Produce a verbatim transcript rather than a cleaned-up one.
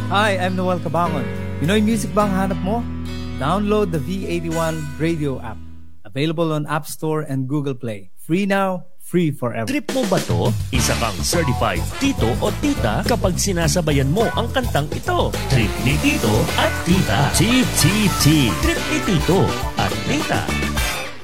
Hi, I'm Noel Cabangon. Pinoy music bang hanap mo? Download the V eighty-one radio app. Available on App Store and Google Play. Free now, free forever. Trip mo ba to? Isa kang certified tito o tita kapag sinasabayan mo ang kantang ito. Trip ni tito at tita. Chip, chip, chip. Trip ni tito at tita.